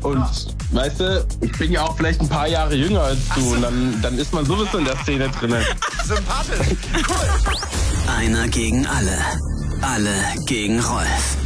Und weißt du, ich bin ja auch vielleicht ein paar Jahre jünger als du. Und dann ist man sowieso in der Szene drin. Sympathisch. Cool. Einer gegen alle. Alle gegen Rolf.